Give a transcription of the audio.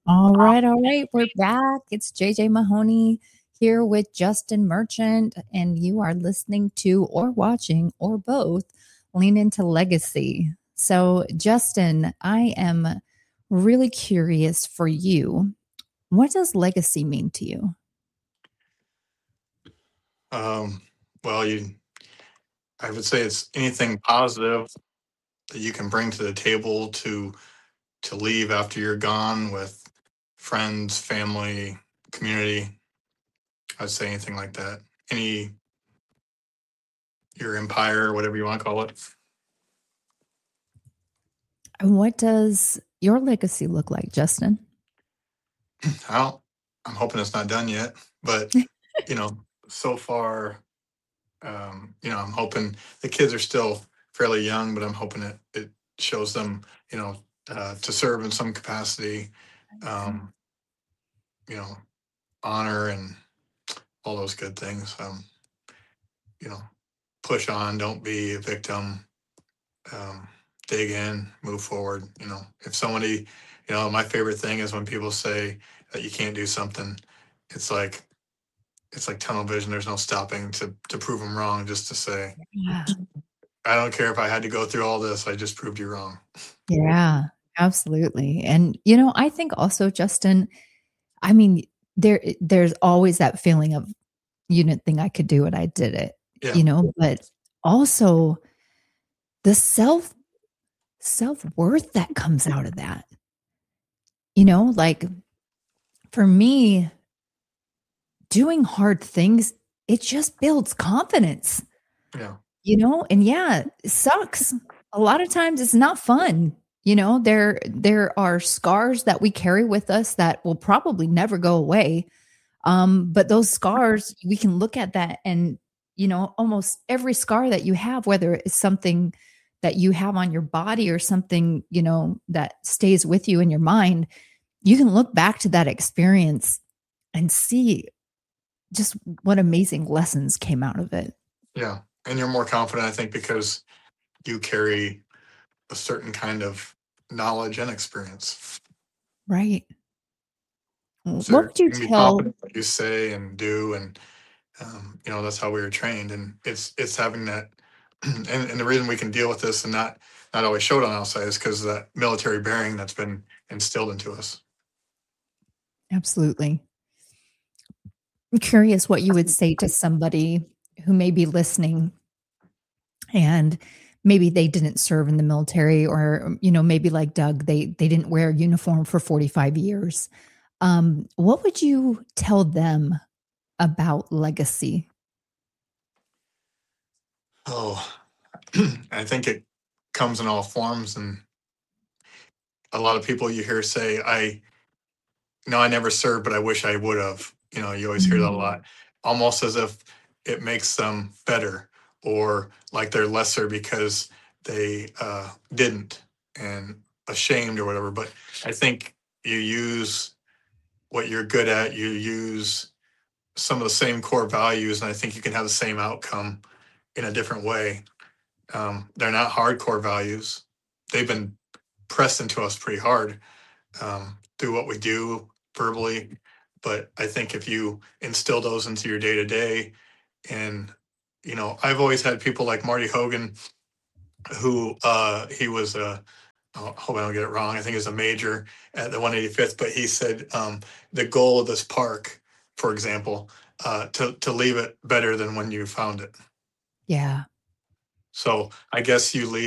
All right. We're back. It's JJ Mahoney here with Justin Merchant, and you are listening to or watching or both Lean Into Legacy. So, Justin, I am really curious for you. What does legacy mean to you? Um, well, I would say it's anything positive that you can bring to the table to leave after you're gone with friends, family, community. I'd say anything like that. Any your empire, whatever you want to call it. And what does your legacy look like, Justin? I don't. I'm hoping it's not done yet, but so far, I'm hoping the kids are still fairly young, but I'm hoping it shows them, to serve in some capacity, um, you know, honor and all those good things. You know, push on, don't be a victim. Um, Dig in, move forward. If somebody, my favorite thing is when people say that you can't do something. It's like tunnel vision. There's no stopping to prove them wrong. Just to say, Yeah. I don't care if I had to go through all this. I just proved you wrong. Yeah, absolutely. And I think also, Justin, I mean, there's always that feeling of you didn't think I could do it, I did it, Yeah, but also the self-worth that comes out of that. Like for me, doing hard things, it just builds confidence, yeah, and yeah, it sucks. A lot of times it's not fun. There are scars that we carry with us that will probably never go away. But those scars, we can look at that and, almost every scar that you have, whether it's something that you have on your body or something, that stays with you in your mind, you can look back to that experience and see just what amazing lessons came out of it. yeah. And you're more confident, I think, because you carry a certain kind of knowledge and experience. Right. So What would you you can be tell? confident what you say and do, and that's how we were trained. And it's having that, and the reason we can deal with this and not always show it on outside is because of that military bearing that's been instilled into us. Absolutely. I'm curious what you would say to somebody who may be listening and maybe they didn't serve in the military or maybe like Doug they didn't wear a uniform for 45 years. What would you tell them about legacy? Oh, I think it comes in all forms, and a lot of people you hear say, "I no, I never served, but I wish I would have." You always hear that a Mhm. lot, almost as if it makes them better or like they're lesser because they didn't and ashamed or whatever. But I think you use what you're good at, you use some of the same core values, and I think you can have the same outcome in a different way. They're not hardcore values. They've been pressed into us pretty hard through what we do verbally. But I think if you instill those into your day to day, and I've always had people like Marty Hogan, who he was a, I hope I don't get it wrong. I think he was a major at the 185th, but he said the goal of this park, for example, to leave it better than when you found it. Yeah. So I guess you leave